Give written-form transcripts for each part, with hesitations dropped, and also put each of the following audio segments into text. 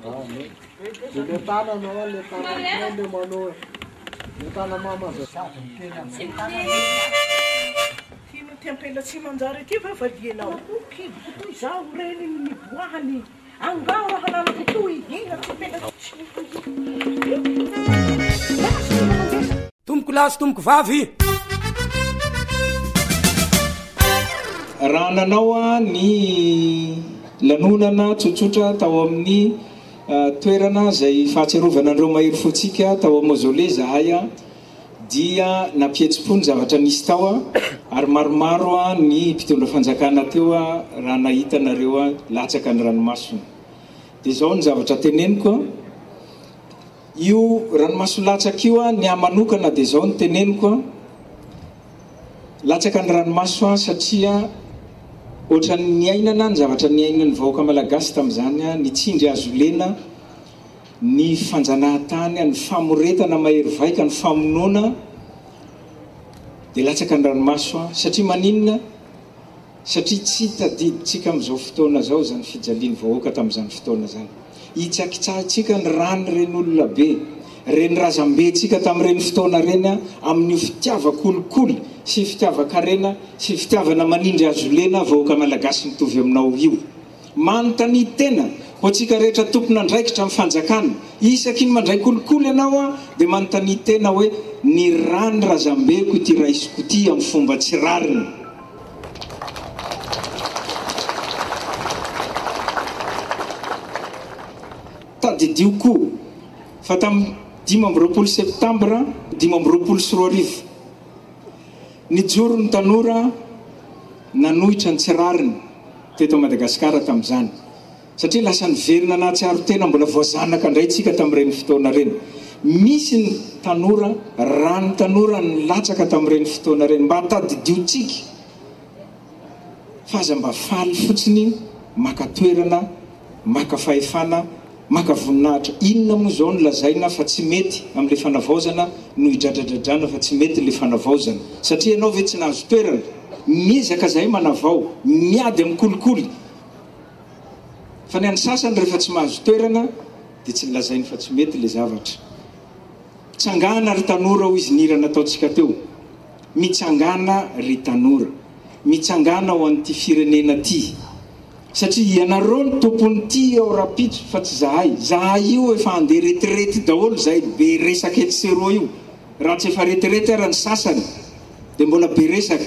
le tanana le tanana le mano le tanana mama Tino tempela tsy manjary ty fa dianao kidy toy zao reny miboahany angao hananako toy ina tempela tomboko lasy tomboko vavy raha nanao a ny lanonana tsotsotra tao amin'ny toerana zay fahatsiarovana andreo mahery fotsika tao amin'ny mausolée zahay a dia nampietsi-pony zavatra nisy tao a ary maromaro a ny mpitondra fanjakana teo a raha nahitanareo a latsaka ny ranomasona dia zao ny zavatra teneniko io ranomaso latsaka io a ny amanokana dia zao ny teneniko a latsaka ny ranomaso a satria ohatran'ny niainana ny zavatra niainany vahoaka malagasy tamin'izany a ny tsindry azo lena ny fanjanahantany ny famoretana mahery vaika ny famonoana dia latsaka ny ranomaso a satria maninona satria tsy tadiditsika amin'izao fotoana zao zany fijaliany vahoaka tamin'izany fotoana zany hitsakitsahitsika ny rany reny olona be reny razambetsika tamin'ireny fotoana reny a amin'io fitiavakolikoly sy fitiavakarena sy fitiavana manindry azo lena vahoaka malagasy mitovy aminao io manontany tena ho antsika rehetra tompona andraikitra amin'ny fanjakana isaky ny mandray kolikoly ianao a dia manontany tena hoe ny rany razambeko ity raisiko ity amin'ny fomba tsy rariny tadidio koa fa tamin'ny 5 septambra 5 ny joro ny tanora nanohitra ny tsy rariny teto Madagasikara tamin'izany satria lasa niverina nahatsiaro tena mbola voazanaka indray tsika tamin'ireny fotoana reny misy ny tanora raha ny tanora ny latsaka tamin'ireny fotoana reny mba hatadidiotsika fa aza mba faly fotsiny maka toerana maka fahefana maka voninahitra inona moa zao ny lazaina fa tsy mety amin'le fanavaozana no hidradradradrana fa tsy mety le fanavaozana satria ianao ve tsy nahazo toerana miezaka zahay manavao miady amin'ny kolikoly fa ny any sasany rehefa tsy mahazo toerana dia tsy lazainy fa tsy mety le zavatra tsangana ry tanora ho izy nira nataontsika teo mitsangana ry tanora mitsangana ho an'ity firenena ty satria ianareo ny tompony ty ao rapitso fa tsy zahay io efa andeha retirety daholo zahay be resaka etsero io raha tsy efa retirety ara ny sasany dia mbola be resaka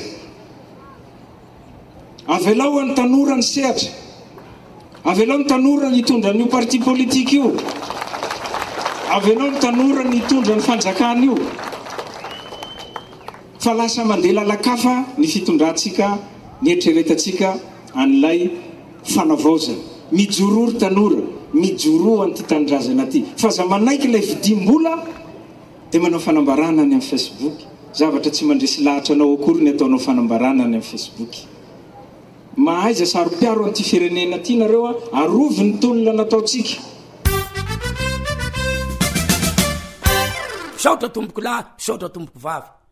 avelao ny tanora ny sehatra avelao ny tanora ny hitondra n'io parti politique io avelao ny tanora ny hitondra ny fanjakana io fa lasa mandeha lalakafa ny fitondrantsika ny eritreretantsika an'ilay fanavaozana mijorory tanora mijoro an'ity tanindrazana ty fa za manaiky ilay vidimbola dia manao fanambarana any amin'ny Facebook zavatra tsy mandresy lahatra anao akory ny ataonao fanambarana any amin'ny Facebook mahaiza sarom-piaro an'ity firenena ty nareo a arovy ny tolona nataontsika saotra tomboko lahy saotra tomboko vavy